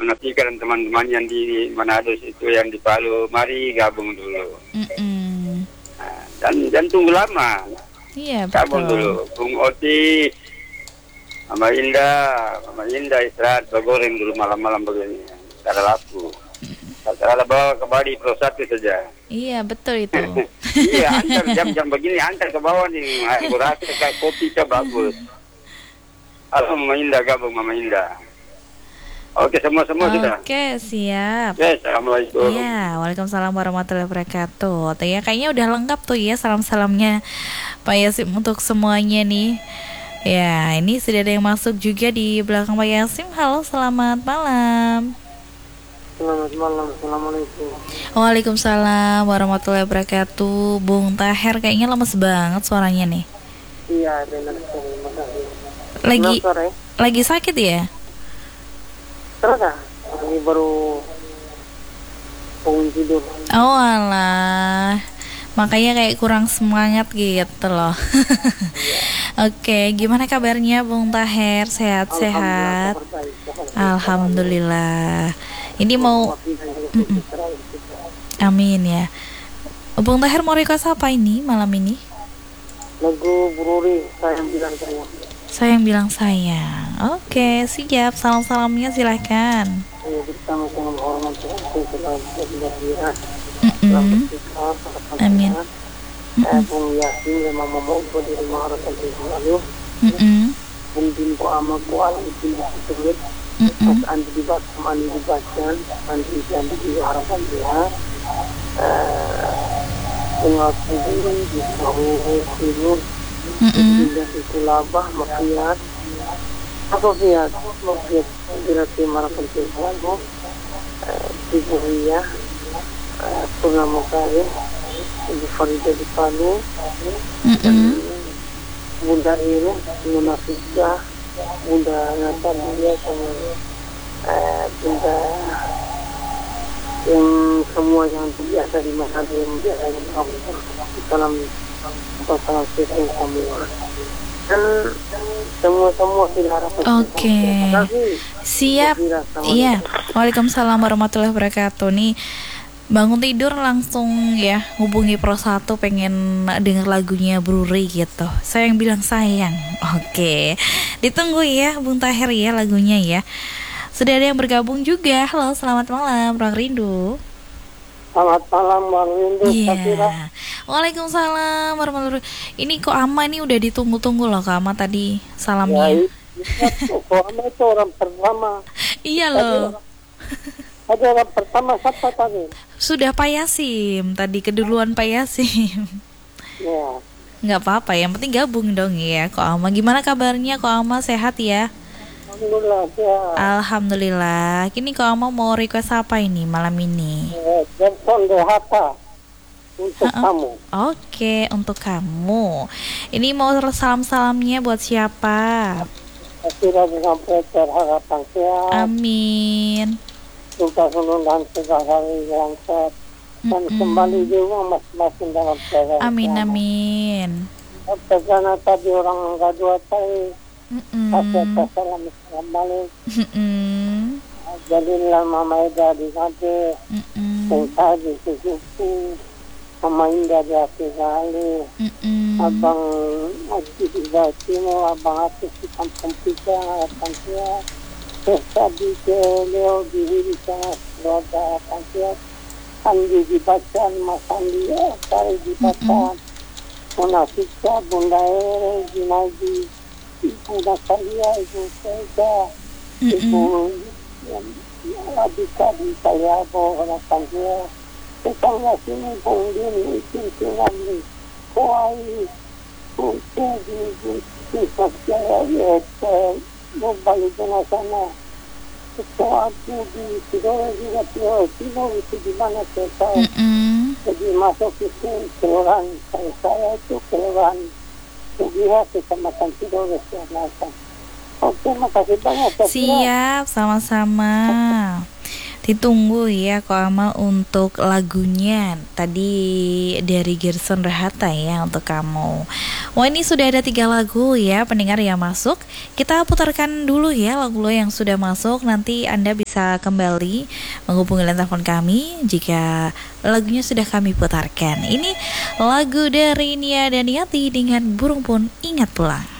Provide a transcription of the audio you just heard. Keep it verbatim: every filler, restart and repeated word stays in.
Natika dan teman-teman yang di Manado itu, yang di Palu, mari gabung dulu. Mm-mm. Nah, dan jangan tunggu lama. Iya, Gabung betul. dulu. Bung Otis, Mama Indah, Mama Indah istirahat, bergoreng dulu malam-malam begini. Tidak ada laku. Tidak bawa ke Bali Pro satu saja. Iya, betul itu. Iya, antar jam-jam begini, antar ke bawah nih. Aku rasa kayak kopi itu bagus. Halo Mama Indah, gabung Mama Indah. Oke, semua-semua sudah. Oke, siap. Ya, Assalamualaikum. Iya, waalaikumsalam warahmatullahi wabarakatuh. Tuh ya, kayaknya udah lengkap tuh ya salam-salamnya Pak Yasim untuk semuanya nih. Ya, ini sudah ada yang masuk juga di belakang Pak Yasim. Halo, selamat malam. Selamat malam, assalamualaikum. Waalaikumsalam warahmatullahi wabarakatuh. Bung Taher kayaknya lemes banget suaranya nih. Iya, benar sekali, makasih. Lagi Selamat sore. lagi sakit ya? Terus ah, ini baru bangun tidur. Oh alah, makanya kayak kurang semangat gitu loh. Oke, gimana kabarnya Bung Taher? Sehat-sehat? Alhamdulillah. Ini mau Mm-mm. Amin ya. Bung Taher mau request apa ini malam ini? Lagu Bururi, sayang bilang saya. Sayang bilang sayang. Oke, siap. Salam-salamnya silahkan. Saya bersama dengan hormat saya selalu bergembira. Mm-mm. Amin. Saya Bung Yasin memang mau di rumah harapan selalu. Mm-mm. Bung Bimbo Amal Kuala itu disebut. Mm-mm. Mas Andi dibaca, Andi dibaca, Andi Andi di harapan dia. Mengaku diri di bawah tidur. Mm-mm. Tidak dikulabah makiat. Apa fiat? Makiat berarti harapan selalu. Ibu Ria, Purnama Kaya, Ibu Farida di Palu, Mm-mm. Bunda ini, Munafika, Bunda Natalia sama eh, Bunda yang semua yang biasa di Manado yang biasa di kamu salam salam sering semua dan semua-semua diharapkan. Oke. Siap. Iya. Waalaikumsalam warahmatullahi wabarakatuh. Nih bangun tidur langsung ya hubungi Pro satu pengen denger lagunya Bruri gitu. Sayang bilang sayang. Oke. Ditunggu ya Bung Taher ya lagunya ya. Sudah ada yang bergabung juga. Halo, selamat malam Bang Rindu. Selamat malam Bang Rindu. Iya. Waalaikumsalam warahmatullahi wabarakatuh. Ini kok Ama nih udah ditunggu-tunggu loh Kak Ama tadi salamnya. Ya, itu Ama itu orang pertama. Iya loh. Ada orang pertama siapa tadi? Sudah Pak Yasim tadi keduluan Pak Yasim. Ya. Nggak apa-apa, yang penting gabung dong ya. Kok Ama gimana kabarnya? Kok Ama sehat ya? Alhamdulillah ya. Alhamdulillah. Kini kok Ama mau request apa ini malam ini? Eh, Jenson Dehata untuk Ha-ha. kamu. Oke, untuk kamu. Ini mau salam-salamnya buat siapa? Akhirnya dengan Peter harapan sehat. Amin. Suka sulung dan segala hari yang sehat. Dan Mm-mm. kembali juga masing-masing dalam keadaan. Amin amin. Karena tadi orang enggak dua tay. Mm-mm. Kasih salam salam balik. Mm-mm. Jadilah Mama Eda di Nade. Mm-mm. Sengsa di Suzuki. Mama Indah di Hati Gali. Mm-mm. Abang Aji di Batimo. Abang Atis di Kampung Tiga. Harapan sehat. Sesa di Leo di Hirisa. Keluarga harapan sehat. Andi di Bacan. Mas Andi Sari di Bacan. Munafika Bunda Ere di Naji. Ibu Natalia, Ibu Sega, Ibu Abika di Kaliabo, harapan dia. Tetangga sini, Bung Dini, Ibu Sinamli, Kuai, Bung Tegi, Bung Sakjaya, Yete, Bung Bali Jenasana. Ketua Abu di Sidore juga, Sidore itu di mana saya tahu. Mm-mm. Jadi masuk itu kelurahan, saya, saya itu kelurahan. Lihat kecamatan Sidore Siarnasa. Oke, makasih banyak. Siap, sama-sama. Ditunggu ya Ko Amal untuk lagunya. Tadi dari Gerson Rahata ya untuk kamu. Wah, ini sudah ada tiga lagu ya pendengar yang masuk. Kita putarkan dulu ya lagu-lagu yang sudah masuk. Nanti Anda bisa kembali menghubungi telepon kami jika lagunya sudah kami putarkan. Ini lagu dari Nia dan Yati dengan Burung Pun Ingat Pulang.